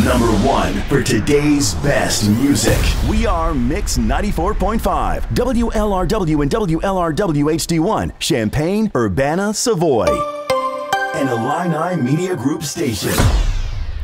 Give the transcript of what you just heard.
number one for today's best music. We are Mix 94.5, WLRW and WLRW HD1, Champaign, Urbana, Savoy. An Illini Media Group station.